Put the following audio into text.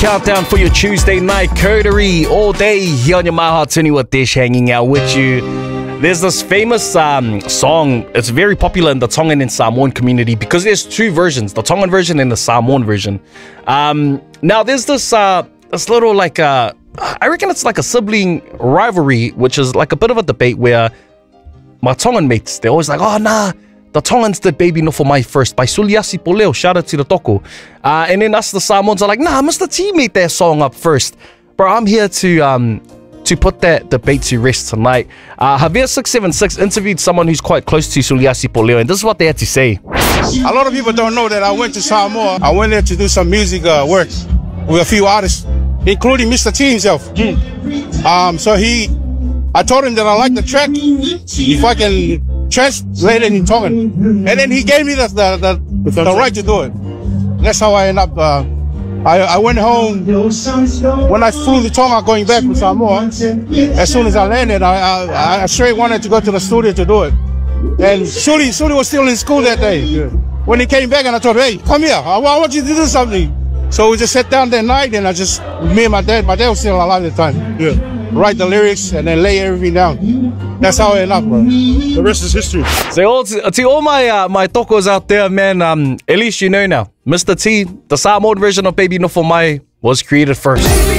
Countdown for your Tuesday night coterie all day here on your Maha Tuniwa Dish, hanging out with you. There's this famous song. It's very popular in the Tongan and Samoan community because there's two versions, the Tongan version and the Samoan version. Now there's this little I reckon it's like a sibling rivalry, which is like a bit of a debate where my Tongan mates, they're always like, oh nah, the Tongans did Baby No For My first by Suliasi Poleo, shout out to the Toko. And then us the Samoans are like, nah, Mr. T made that song up first. Bro, I'm here to put that debate to rest tonight. Javier676 interviewed someone who's quite close to Suliasi Poleo, and this is what they had to say. A lot of people don't know that I went to Samoa. I went there to do some music work with a few artists, including Mr. T himself. I told him that I like the track, if I can translate it in Tongan. And then he gave me the right to do it. That's how I ended up, I went home. When I flew to Tonga going back to Samoa, as soon as I landed, I straight wanted to go to the studio to do it. And Suli was still in school that day. When he came back and I told him, hey, come here, I want you to do something. So we just sat down that night and me and my dad was still alive at the time. Write the lyrics and then lay everything down. That's how it ended up, bro. The rest is history. So to all my tokos out there, man, at least you know now. Mr. T, the Samoan version of Baby No For My was created first.